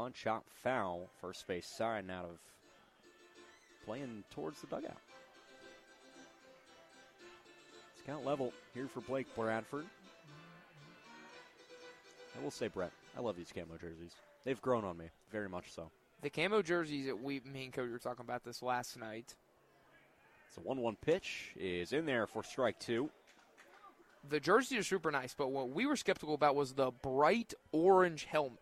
on, chop foul, first base side, and out of playing towards the dugout. Scout level here for Blake Bradford. I will say, Brett, I love these camo jerseys. They've grown on me, very much so. The camo jerseys that me and Cody were talking about this last night. It's a 1-1 pitch is in there for strike two. The jerseys are super nice, but what we were skeptical about was the bright orange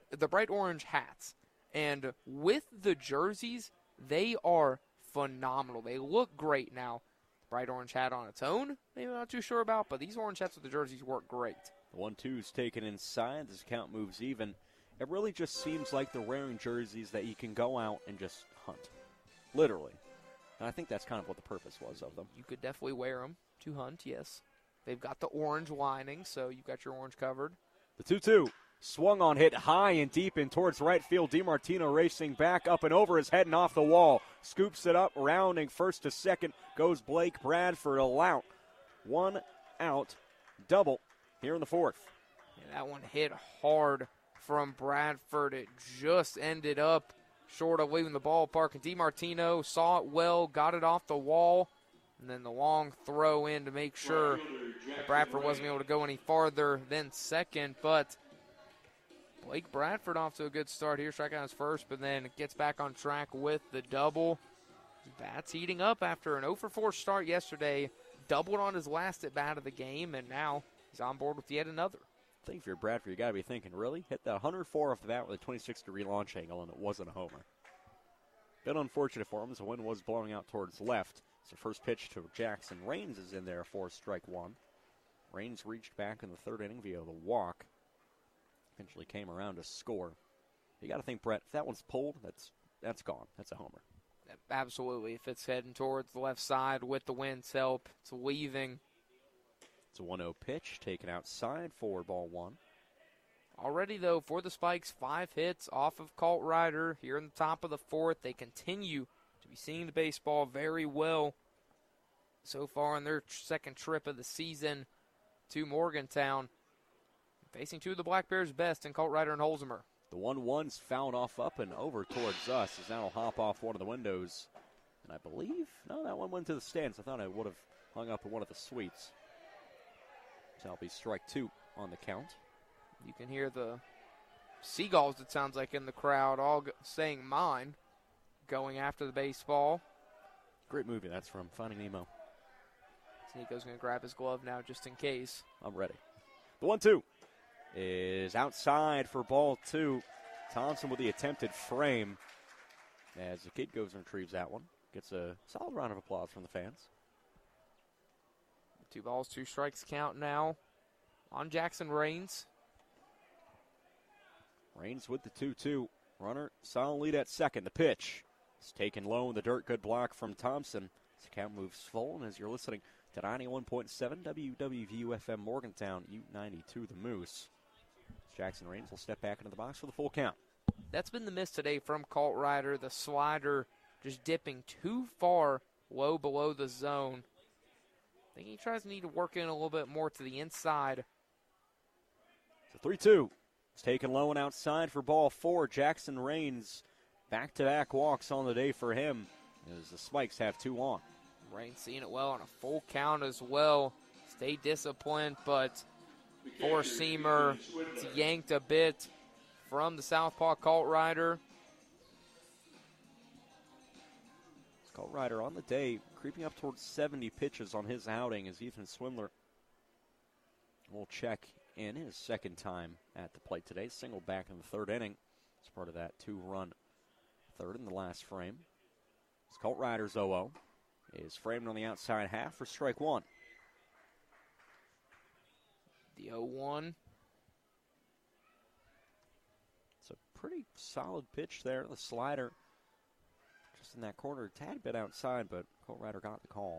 hats. And with the jerseys, they are phenomenal. They look great now. Bright orange hat on its own, maybe not too sure about, but these orange hats with the jerseys work great. The 1-2's taken inside. This count moves even. It really just seems like they're wearing jerseys that you can go out and just hunt. Literally. And I think that's kind of what the purpose was of them. You could definitely wear them to hunt, yes. They've got the orange lining, so you've got your orange covered. The 2-2 swung on, hit high and deep in towards right field. DiMartino racing back up and over his head and off the wall. Scoops it up, rounding first to second. Goes Blake Bradford, out. 1 out, double here in the fourth. Yeah, that one hit hard from Bradford. It just ended up short of leaving the ballpark. And DiMartino saw it well, got it off the wall. And then the long throw in to make sure that Bradford wasn't able to go any farther than second. But Blake Bradford off to a good start here, striking out his first, but then gets back on track with the double. His bat's heating up after an 0-for-4 start yesterday. Doubled on his last at bat of the game, and now he's on board with yet another. I think if you're Bradford, you got to be thinking, really? Hit that 104 off the bat with a 26-degree launch angle, and it wasn't a homer. Bit unfortunate for him as the wind was blowing out towards left. So first pitch to Jackson Rains is in there for strike one. Rains reached back in the third inning via the walk. Eventually came around to score. You got to think, Brett, if that one's pulled, that's gone. That's a homer. Absolutely. If it's heading towards the left side with the wind's help, it's weaving. It's a 1-0 pitch taken outside for ball one. Already, though, for the Spikes, 5 hits off of Colt Ryder here in the top of the fourth. They continue to be seeing the baseball very well so far on their second trip of the season to Morgantown. Facing two of the Black Bears' best in Colt Ryder and Holzheimer. The 1-1's fouled off up and over towards us as that'll hop off one of the windows. And I believe, no, that one went to the stands. I thought I would have hung up in one of the suites. So that'll be strike two on the count. You can hear the seagulls, it sounds like, in the crowd, all saying mine, going after the baseball. Great movie. That's from Finding Nemo. Nico's going to grab his glove now just in case. I'm ready. The 1-2 is outside for ball two. Thompson with the attempted frame as the kid goes and retrieves that one. Gets a solid round of applause from the fans. 2 balls, 2 strikes count now on Jackson Rains. Rains with the 2-2. Runner, solid lead at second. The pitch is taken low in the dirt. Good block from Thompson. As the count moves full, and as you're listening to 91.7 WWVU-FM Morgantown, U92 The Moose. Jackson Rains will step back into the box for the full count. That's been the miss today from Colt Ryder. The slider just dipping too far low below the zone. I think he tries to need to work in a little bit more to the inside. So 3-2. It's taken low and outside for ball four. Jackson Rains, back-to-back walks on the day for him as the Spikes have 2 on. Rains seeing it well on a full count as well. Stay disciplined, but four-seamer yanked a bit from the southpaw Colt Ryder. Colt Ryder on the day, creeping up towards 70 pitches on his outing as Ethan Swindler will check in his second time at the plate today. Single back in the third inning as part of that 2-run third in the last frame. As Colt Ryder's 0-0 is framed on the outside half for strike one. The 0-1. It's a pretty solid pitch there. The slider just in that corner, a tad bit outside, but Colt Ryder got the call.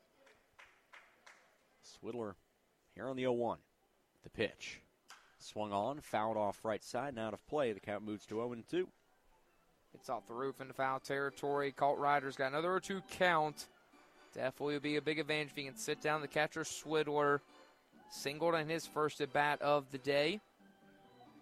Swindler here on the 0-1. The pitch. Swung on, fouled off right side, and out of play. The count moves to 0-2. It's off the roof into foul territory. Colt Ryder's got another 2 count. Definitely will be a big advantage if he can sit down the catcher Swindler. Singled on his first at bat of the day.